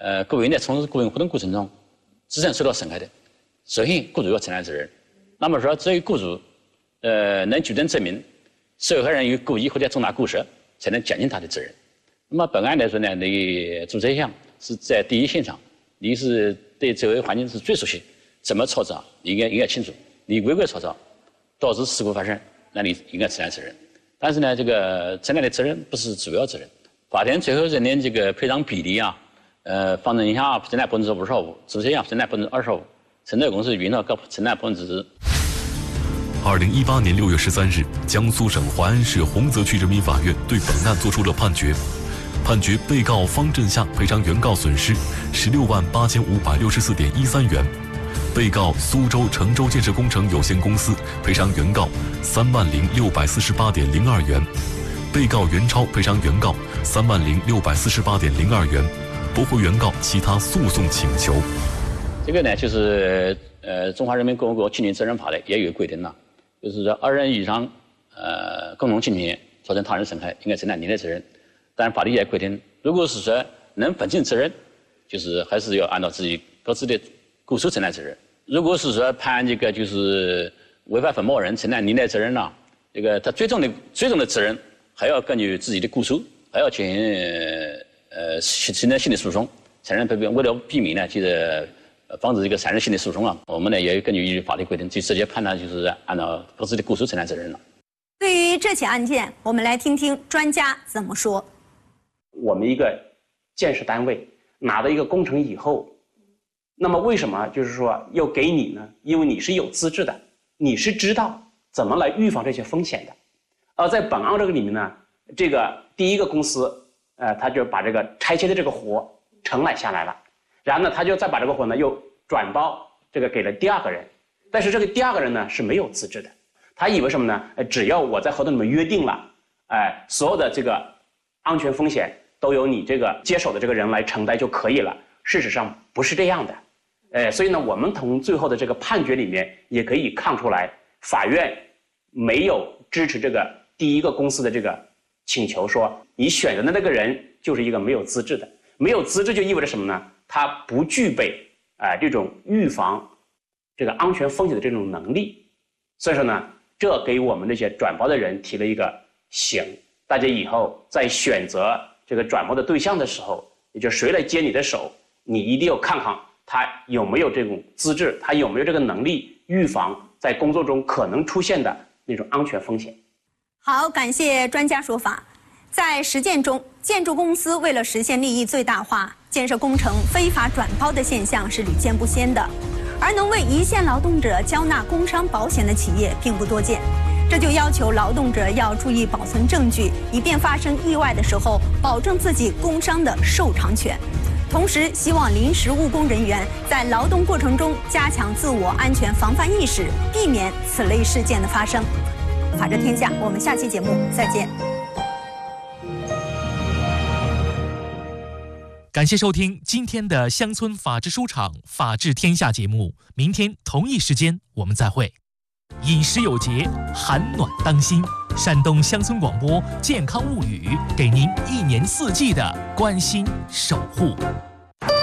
雇员在从事雇员活动过程中，自身受到损害的，首先雇主要承担责任。那么说，只有雇主能举证证明受害人有故意或者重大过失，才能减轻他的责任。那么本案来说呢，你主车项是在第一现场，你是对周围环境是最熟悉，怎么操作应该清楚。你违规操作导致事故发生，那你应该承担责任。但是呢，这个承担的责任不是主要责任。法庭最后认定这个赔偿比例啊，房承项承担55%，主车项承担25%，承造公司云各承担1%。 2018年6月13日，江苏省淮安市洪泽区人民法院对本案作出了判决，判决被告方振夏赔偿原告损失168564.13元，被告苏州成州建设工程有限公司赔偿原告30648.02元，被告袁超赔偿原告30648.02元，驳回原告其他诉讼请求。 这个呢，就是中华人民共和国侵权责任法的也有规定了，就是说2人以上共同侵权造成他人损害，应该承担连带责任。但法律也规定，如果是说能分清责任，就是还是要按照各自的过失承担责任。如果是说判这个就是违法分包人承担连带责任了，这个他最终的责任还要根据自己的过失，还要进行承担性的诉讼，才能为了避免呢，就是防止这个产生性的诉讼啊，我们呢也根据法律规定，就直接判断就是按照各自的过失承担责任了。 对于这起案件，我们来听听专家怎么说。 我们一个建设单位拿到一个工程以后，那么为什么就是说要给你呢？因为你是有资质的，你是知道怎么来预防这些风险的。而在本案这个里面呢，这个第一个公司，他就把这个拆迁的这个活承揽下来了，然后呢，他就再把这个活呢又转包这个给了第二个人，但是这个第二个人呢是没有资质的，他以为什么呢？只要我在合同里面约定了，所有的这个安全风险都由你这个接手的这个人来承担就可以了。事实上不是这样的，所以呢，我们从最后的这个判决里面也可以看出来，法院没有支持这个第一个公司的这个请求，说你选择的那个人就是一个没有资质的，没有资质就意味着什么呢？他不具备这种预防这个安全风险的这种能力。所以说呢，这给我们这些转包的人提了一个醒，大家以后在选择这个转包的对象的时候，也就是谁来接你的手，你一定要看看他有没有这种资质，他有没有这个能力预防在工作中可能出现的那种安全风险。 好，感谢专家说法。在实践中，建筑公司为了实现利益最大化，建设工程非法转包的现象是屡见不鲜的，而能为一线劳动者交纳工伤保险的企业并不多见。这就要求劳动者要注意保存证据，以便发生意外的时候保证自己工伤的受偿权。同时，希望临时务工人员在劳动过程中加强自我安全防范意识，避免此类事件的发生。法治天下，我们下期节目再见。 感谢收听今天的乡村法治书场法治天下节目，明天同一时间我们再会。饮食有节，寒暖当心。山东乡村广播健康物语，给您1年4季的关心守护。